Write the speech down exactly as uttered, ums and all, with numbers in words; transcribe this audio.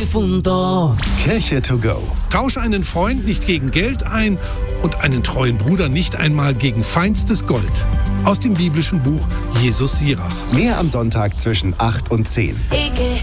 gefunden. Kirche to go. Tausche einen Freund nicht gegen Geld ein und einen treuen Bruder nicht einmal gegen feinstes Gold. Aus dem biblischen Buch Jesus Sirach. Mehr am Sonntag zwischen acht und zehn.